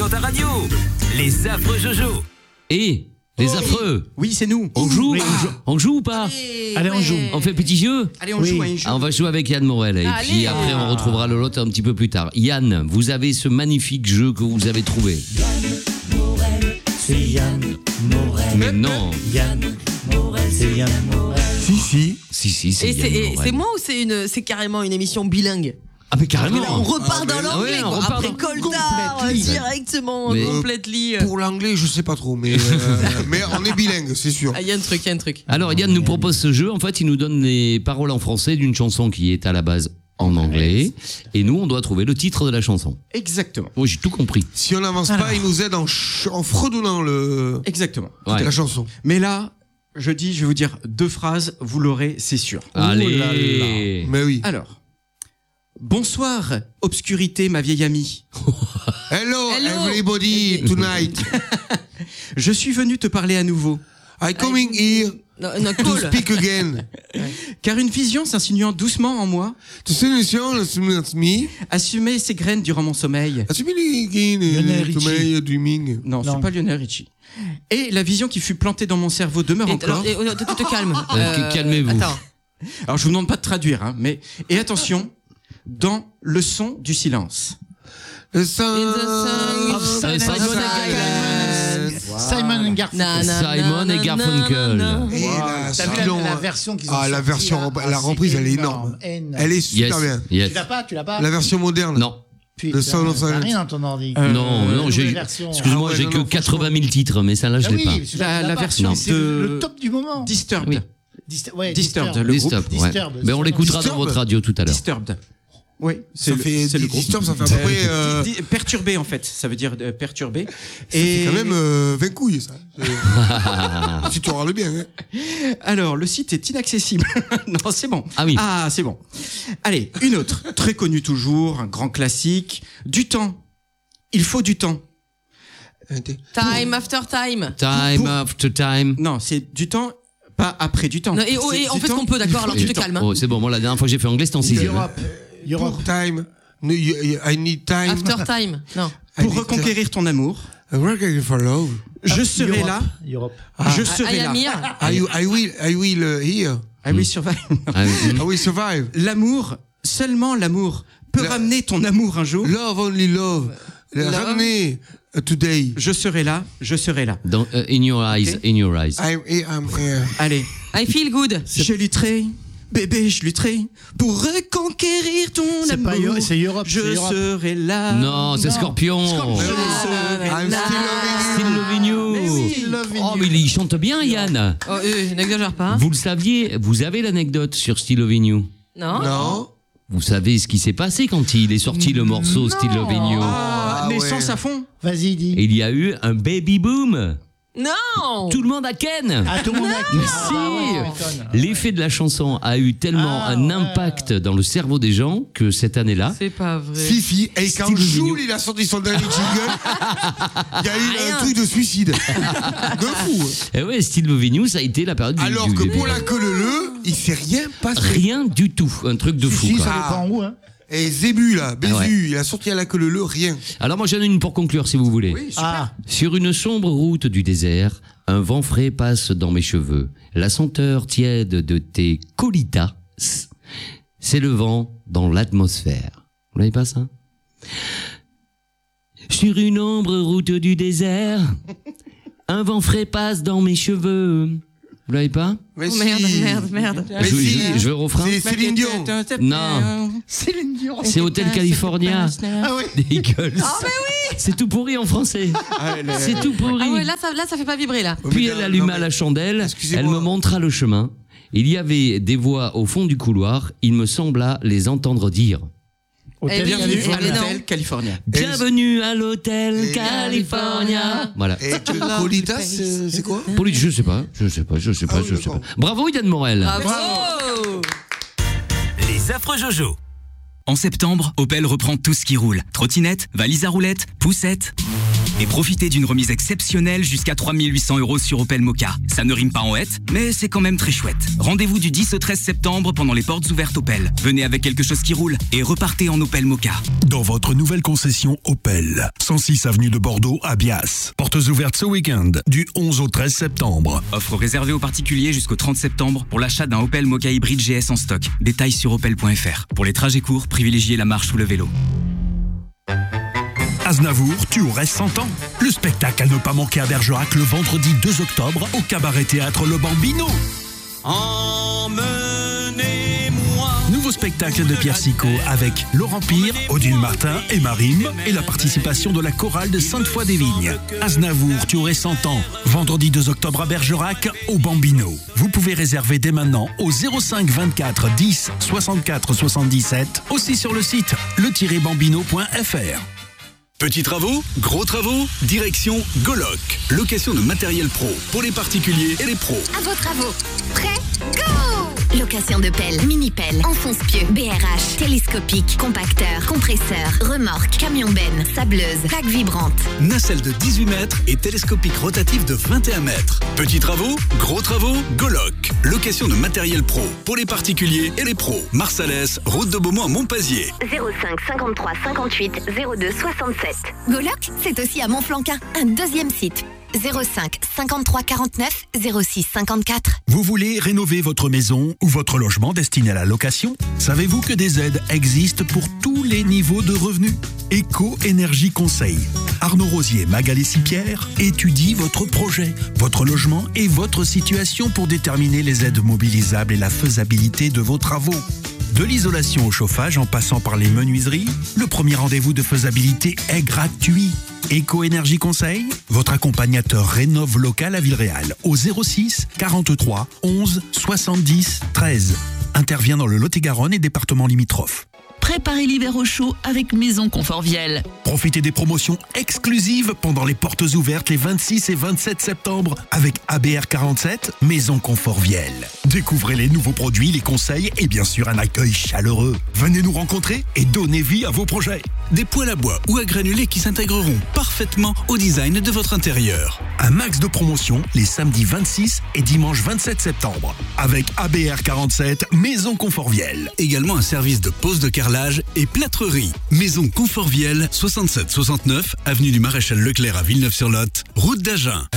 dans ta radio. Les affreux Jojo. Et les affreux. Oui, c'est nous. On joue, Oui. on joue ou pas? Allez, on joue. On fait petit jeu? Allez, on joue. Ah, on va jouer avec Yann Morel. Et puis après, on retrouvera le lot un petit peu plus tard. Yann, vous avez ce magnifique jeu que vous avez trouvé. C'est Yann Morel. Mais non. Yann Morel. C'est Yann Morel. Si, c'est Et Yann Morel. c'est moi ou c'est carrément une émission bilingue? Ah, mais carrément. Là, on repart dans l'anglais, ouais, on quoi. repart Après dans- Coltard, Completely. directement, Mais- completely. Pour l'anglais, je sais pas trop, mais on est bilingue, c'est sûr. Ah, il y a un truc. Alors, Yann nous propose ce jeu. En fait, il nous donne les paroles en français d'une chanson qui est à la base en anglais. Et nous, on doit trouver le titre de la chanson. Exactement. Moi, j'ai tout compris. Si on n'avance pas, il nous aide en fredonnant Exactement. Ouais. la chanson. Mais là, je vais vous dire 2 phrases, vous l'aurez, c'est sûr. Allez. Mais oui. Alors, bonsoir, obscurité, ma vieille amie. Hello, Hello. everybody, tonight. Je suis venu te parler à nouveau. I coming here Non, to cool. speak again. Car une vision s'insinuant doucement en moi, To solution, me. assumait ses graines durant mon sommeil. Lionel Richie. Sommeil, dreaming. Non, Non. c'est pas Lionel Richie. Et la vision qui fut plantée dans mon cerveau demeure encore. Alors, tu te calmes. Calmez-vous. Attends. Alors, je vous demande pas de traduire, hein, mais... Et attention, dans le son du silence. The sun. Simon and Garfunkel. Simon et Garfunkel. Et T'as vu la version qu'ils ont Ah, la sortie, version, là la reprise, elle est énorme. Elle est super bien. Yes. Tu l'as pas La version moderne. Non. Putain, Le Sound of t'as Silence. rien dans ton ordi. Non, j'ai. nouvelle version. Excuse-moi, Ah ouais, j'ai non, que non, 80 000 titres, mais ça là, je Ah l'ai pas. oui, celui-là, tu l'as La pas. version C'est de... le top du moment. Disturbed. Oui. Ouais, Disturbed, Disturbed. le Les groupe. stops, ouais. Disturbed. Mais on l'écoutera dans Disturbed. votre radio tout à l'heure. Disturbed. Oui, Ça fait c'est le groupe. Disturb, ça fait à peu près. Perturbé en fait, ça veut dire perturbé. Ça fait quand même 20 couilles, ça. Si tu regardes bien. Hein. Alors, le site est inaccessible. Non, c'est bon. Ah oui. Ah, c'est bon. Allez, une autre, très connue toujours, un grand classique. Du temps. Il faut du temps. Time after time. Time after time. Non, c'est du temps, pas après du temps. Non, et C'est on du fait ce temps, qu'on peut, d'accord, il faut alors du tu te temps. calmes. Oh, c'est bon, moi la dernière fois que j'ai fait anglais, c'était en 6 Europe. Europe. Time. No, I need time. After time. Non. Pour reconquérir ton amour, I'm working for love. je serai Europe. là. Europe. Je serai là. Ayamir. I will here. Ah oui, survive. I will survive. L'amour, seulement l'amour, peut ramener ton amour un jour. Love, only love. Ramenez today. Je serai là, je serai là. Dans, in your eyes, Ok. in your eyes. I'm here. Allez, I feel good. je lutterai, bébé, je lutterai pour reconquérir ton C'est amour. pas Europe, c'est Europe. Je c'est Europe. serai là. Non, c'est Scorpion. Je serai I'm là. Still loving you. Oh, mais il chante bien, Yann. Oh, n'exagère pas. Hein. Vous le saviez, vous avez l'anecdote sur Still loving you. Non. Non. Vous savez ce qui s'est passé quand il est sorti le morceau Still loving you. Ah, naissance ouais. à fond. Vas-y, dis. Il y a eu un baby boom. Non. Tout le monde a Ken. Ah, tout le monde a Mais Ah, si. ouais, tu m'étonnes. L'effet de la chanson a eu tellement Ah, un ouais. impact dans le cerveau des gens que cette année-là, C'est pas vrai. Si. Et quand Style Jules, vidéo. il a sorti son dernier jingle, il y a eu Rien. un truc de suicide. De fou. eh ouais, Still loving you, ça a été la période du Alors que pour la queue le, il s'est rien passé. rien du tout, un truc de fou. Si, quoi. Ça dépend où, hein. Et Zébu, là, Bézu, Ah ouais. il a sorti à la queue le, rien. Alors moi j'en ai une pour conclure si vous voulez. Ah, Sur une sombre route du désert, un vent frais passe dans mes cheveux. La senteur tiède de tes colitas s'élevant dans l'atmosphère. Vous l'avez pas ça? Sur une ombre route du désert, un vent frais passe dans mes cheveux. Vous l'avez pas? Mais Oh, si. merde. Mais je, si. je veux le refrain. C'est Céline Dion. Non. Céline Dion. C'est Hotel California Ah oui. des Eagles. C'est tout pourri en français. C'est tout pourri. Ah ouais, là ça fait pas vibrer là. Puis elle alluma la chandelle, excusez-moi. elle me montra le chemin. Il y avait des voix au fond du couloir, il me sembla les entendre dire Hôtel oui, Bienvenue à mais non. l'hôtel California. Bienvenue à l'hôtel Et- California. Voilà. Et Colitas, c'est quoi? Pour je sais pas. Ah oui, d'accord. Bravo Yann Morel. Bravo. Les affreux Jojo. En septembre, Opel reprend tout ce qui roule. Trottinette, valise à roulettes, poussette. et profitez d'une remise exceptionnelle jusqu'à 3 800 € sur Opel Mokka. Ça ne rime pas en hête, mais c'est quand même très chouette. Rendez-vous du 10 au 13 septembre pendant les portes ouvertes Opel. Venez avec quelque chose qui roule et repartez en Opel Mokka. Dans votre nouvelle concession Opel, 106 avenue de Bordeaux à Bias. Portes ouvertes ce week-end, du 11 au 13 septembre. Offre réservée aux particuliers jusqu'au 30 septembre pour l'achat d'un Opel Mokka hybride GS en stock. Détails sur opel.fr. Pour les trajets courts, privilégiez la marche ou le vélo. Aznavour, tu aurais 100 ans. Le spectacle à ne pas manquer à Bergerac le vendredi 2 octobre au Cabaret Théâtre Le Bambino. Emmenez-moi. Nouveau spectacle de Pierre Sicot avec Laurent Pire, Odile Martin et Marim et la participation de la chorale de Sainte-Foy-des-Vignes. Aznavour, tu aurais 100 ans. Vendredi 2 octobre à Bergerac au Bambino. Vous pouvez réserver dès maintenant au 05 24 10 64 77, aussi sur le site le-bambino.fr. Petits travaux, gros travaux, direction Goloc. Location de matériel pro pour les particuliers et les pros. À vos travaux. Prêt? Go! Location de pelle, mini-pelle, enfonce-pieux, BRH, télescopique, compacteur, compresseur, remorque, camion-benne, sableuse, plaque vibrante. Nacelle de 18 mètres et télescopique rotatif de 21 mètres. Petits travaux, gros travaux, Goloc. Location de matériel pro pour les particuliers et les pros. Marsalès, route de Beaumont à Montpazier. 05 53 58 02 67. Goloc, c'est aussi à Montflanquin, un deuxième site. 05 53 49 06 54. Vous voulez rénover votre maison ou votre logement destiné à la location? Savez-vous que des aides existent pour tous les niveaux de revenus? Éco-Énergie Conseil. Arnaud Rosier, Magalé Sipierre étudie votre projet, votre logement et votre situation pour déterminer les aides mobilisables et la faisabilité de vos travaux. De l'isolation au chauffage en passant par les menuiseries, le premier rendez-vous de faisabilité est gratuit. Éco-Énergie Conseil, votre accompagnateur rénove local à Villeréal au 06 43 11 70 13. Intervient dans le Lot-et-Garonne et départements limitrophes. Préparez l'hiver au chaud avec Maison Confort Viel. Profitez des promotions exclusives pendant les portes ouvertes les 26 et 27 septembre avec ABR 47, Maison Confort Viel. Découvrez les nouveaux produits, les conseils et bien sûr un accueil chaleureux. Venez nous rencontrer et donnez vie à vos projets. Des poêles à bois ou à granulés qui s'intégreront parfaitement au design de votre intérieur. Un max de promotion les samedis 26 et dimanche 27 septembre avec ABR 47, Maison Confort Viel. Également un service de pose de carrelage et plâtrerie. Maison Confort Viel, 67 69 avenue du Maréchal Leclerc à Villeneuve-sur-Lot, route d'Agen.